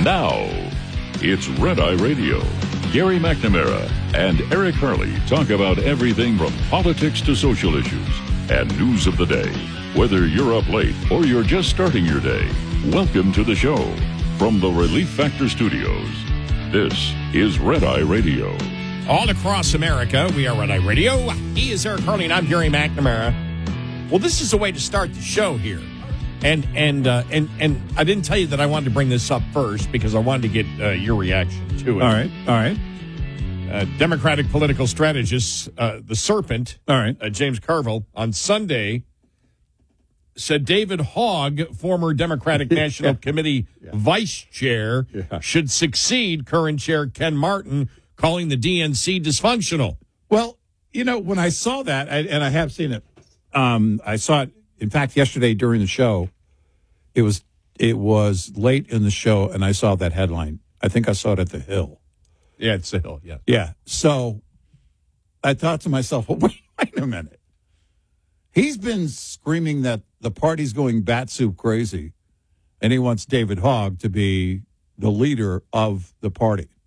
Now, it's Red Eye Radio. Gary McNamara and Eric Harley talk about everything from politics to social issues and news of the day. Whether you're up late or you're just starting your day, welcome to the show. From the Relief Factor Studios, this is Red Eye Radio. All across America, we are Red Eye Radio. He is Eric Harley, and I'm Gary McNamara. Well, this is a way to start the show here. And I didn't tell you that I wanted to bring this up first because I wanted to get your reaction to it. All right. Democratic political strategist, the Serpent, All right. James Carville, on Sunday said David Hogg, former Democratic National Committee vice chair, should succeed current chair Ken Martin, calling the DNC dysfunctional. Well, you know, when I saw that, and I have seen it, I saw it, in fact, yesterday during the show. It was late in the show, and I saw that headline. I think I saw it at the Hill. Yeah, it's the Hill, yeah. Yeah, so I thought to myself, well, wait a minute. He's been screaming that the party's going batshit crazy, and he wants David Hogg to be the leader of the party.